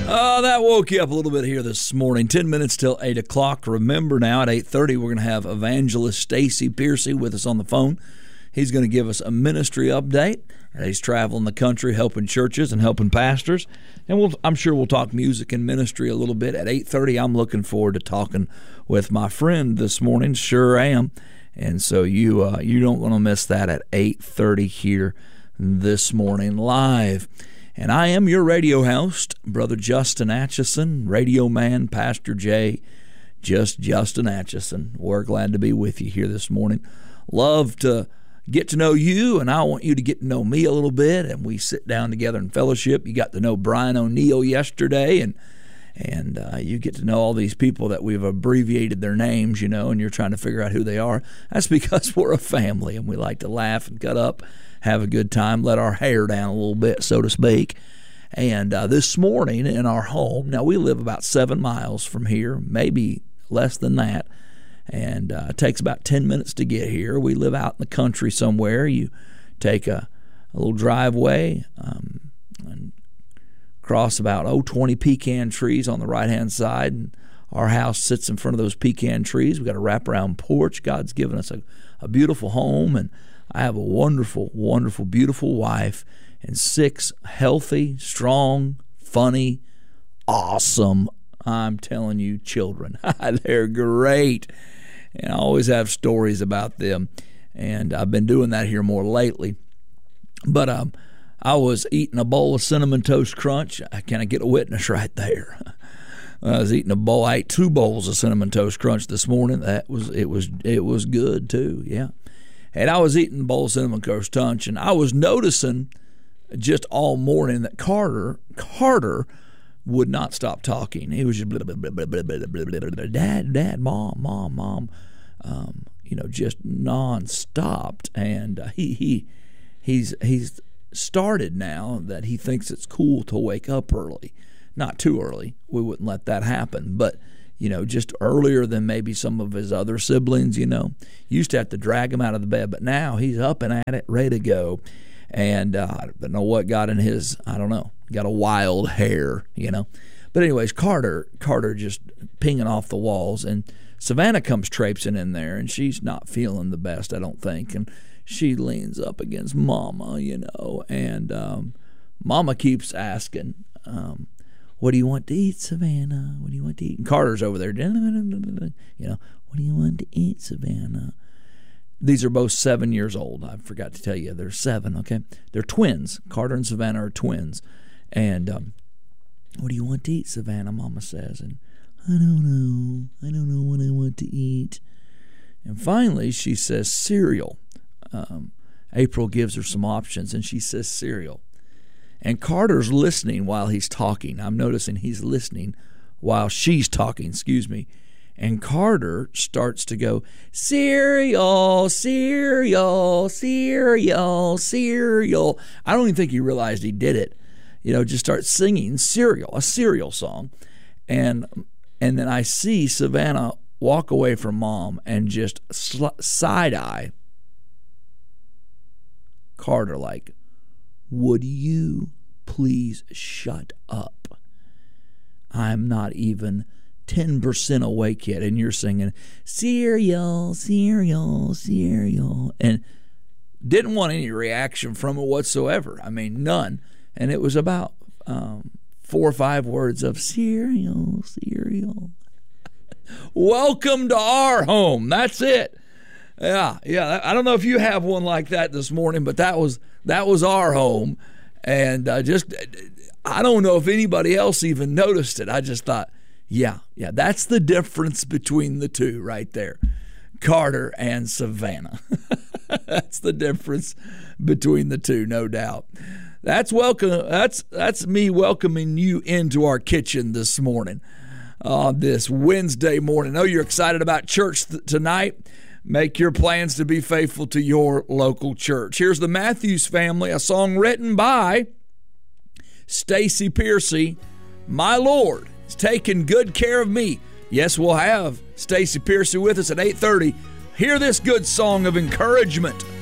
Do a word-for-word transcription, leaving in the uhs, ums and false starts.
Oh, that woke you up a little bit here this morning. Ten minutes till eight o'clock. Remember now at eight thirty we're going to have evangelist Stacy Piercy with us on the phone. He's going to give us a ministry update. He's traveling the country helping churches and helping pastors. And we'll, I'm sure we'll talk music and ministry a little bit at eight thirty. I'm looking forward to talking with my friend this morning. Sure am. And so you uh, you don't want to miss that at eight thirty here this morning live. And I am your radio host, Brother Justin Atchison, radio man, Pastor J, just Justin Atchison. We're glad to be with you here this morning. Love to get to know you, and I want you to get to know me a little bit, and we sit down together in fellowship. You got to know Brian O'Neill yesterday, and and uh, you get to know all these people that we've abbreviated their names, you know, and you're trying to figure out who they are. That's because we're a family, and we like to laugh and cut up, have a good time, let our hair down a little bit, so to speak. And uh, this morning in our home, now we live about seven miles from here, maybe less than that, and uh, it takes about ten minutes to get here. We live out in the country somewhere. You take a, a little driveway um, and cross about, oh, twenty pecan trees on the right-hand side, and our house sits in front of those pecan trees. We've got a wraparound porch. God's given us a, a beautiful home, and I have a wonderful, wonderful, beautiful wife and six healthy, strong, funny, awesome, I'm telling you, children. They're great. And I always have stories about them. And I've been doing that here more lately. But um, I was eating a bowl of Cinnamon Toast Crunch. Can I get a witness right there? I was eating a bowl. I ate two bowls of Cinnamon Toast Crunch this morning. That was it was it was good too. Yeah. And I was eating a bowl of Cinnamon Toast Crunch, and I was noticing just all morning that Carter, Carter would not stop talking. He was just blah, blah, blah, blah, blah, blah, blah, blah, blah, dad, dad, mom, mom, mom, um, you know, just non-stopped. And uh, he he he's he's started now that he thinks it's cool to wake up early. Not too early. We wouldn't let that happen, but you know, just earlier than maybe some of his other siblings, you know. Used to have to drag him out of the bed, but now he's up and at it, ready to go. And uh, I don't know what got in his, I don't know, got a wild hair, you know. But anyways, Carter, Carter just pinging off the walls, and Savannah comes traipsing in there, and she's not feeling the best, I don't think. And she leans up against Mama, you know, and um, Mama keeps asking, um, what do you want to eat, Savannah? What do you want to eat? And Carter's over there, you know, what do you want to eat, Savannah? These are both seven years old. I forgot to tell you. They're seven, okay? They're twins. Carter and Savannah are twins. And um, what do you want to eat, Savannah, Mama says. And I don't know. I don't know what I want to eat. And finally, she says cereal. Um, April gives her some options, and she says cereal. And Carter's listening while he's talking. I'm noticing he's listening while she's talking, excuse me. And Carter starts to go, cereal, cereal, cereal, cereal. I don't even think he realized he did it. You know, just start singing cereal, a cereal song. And and then I see Savannah walk away from Mom and just sl- side-eye Carter like, would you please shut up? I'm not even ten percent awake yet, and you're singing cereal, cereal, cereal, and didn't want any reaction from it whatsoever. I mean, none. And it was about um, four or five words of cereal, cereal. Welcome to our home. That's it. Yeah, yeah. I don't know if you have one like that this morning, but that was that was our home, and uh, just I don't know if anybody else even noticed it. I just thought, yeah, yeah, that's the difference between the two right there, Carter and Savannah. That's the difference between the two, no doubt. That's welcome. That's that's me welcoming you into our kitchen this morning, on this Wednesday morning. I know you're excited about church th- tonight. Make your plans to be faithful to your local church. Here's the Matthews Family, a song written by Stacy Piercy. My Lord is taking good care of me. Yes, we'll have Stacy Piercy with us at eight thirty. Hear this good song of encouragement.